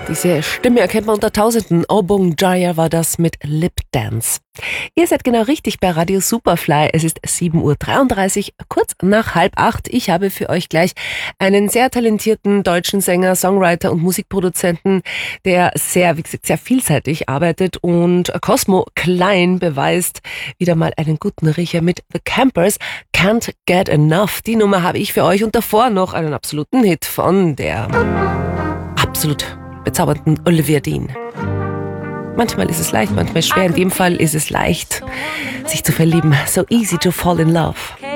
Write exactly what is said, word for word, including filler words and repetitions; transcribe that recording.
Diese Stimme erkennt man unter Tausenden. Obong Jaya war das mit Lip Dance. Ihr seid genau richtig bei Radio Superfly. Es ist sieben Uhr dreiunddreißig, kurz nach halb acht. Ich habe für euch gleich einen sehr talentierten deutschen Sänger, Songwriter und Musikproduzenten, der sehr, wie gesagt, sehr vielseitig arbeitet. Und Cosmo Klein beweist wieder mal einen guten Riecher mit The Campers. Can't Get Enough. Die Nummer habe ich für euch und davor noch einen absoluten Hit von der absolut bezaubernden Olivia Dean. Manchmal ist es leicht, manchmal schwer. In dem Fall ist es leicht, sich zu verlieben. So easy to fall in love.